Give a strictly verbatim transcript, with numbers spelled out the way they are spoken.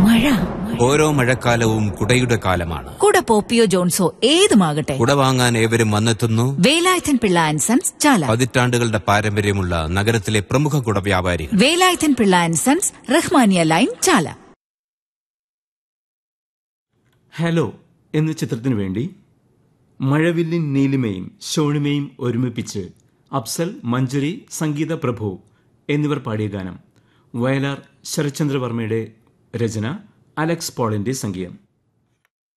മഴ. ഓരോ മഴക്കാലവും കുടയുടെ കാലമാണ്. കുട പോപ്പിയോ ജോൺസോ ഏതുമാകട്ടെ, കുട വാങ്ങാൻ ഏവരും വന്നെത്തുന്നു. വേലായുധൻ പിള്ള ആൻഡ് സൺസ് ചാല. പതിറ്റാണ്ടുകളുടെ പാരമ്പര്യമുള്ള നഗരത്തിലെ പ്രമുഖ കുട വ്യാപാരികൾ. Velayudhan Pillai and sons, Rahmania line, Chala. Hello എന്ന ചിത്രത്തിനു വേണ്ടി മഴവില്ലിൻ നീലിമയും ഷോണിമയും ഒരുമിപ്പിച്ച് അഫ്സൽ, മഞ്ജരി, സംഗീത പ്രഭു എന്നിവർ പാടിയ ഗാനം. വയലാർ ശരത്ചന്ദ്രവർമ്മയുടെ രചന, അലക്സ് പോളിന്റെ സംഗീതം.